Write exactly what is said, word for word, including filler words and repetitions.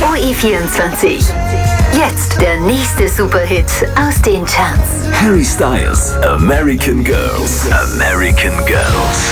O E vierundzwanzig. Jetzt der nächste Superhit aus den Charts. Harry Styles, American Girls. American Girls.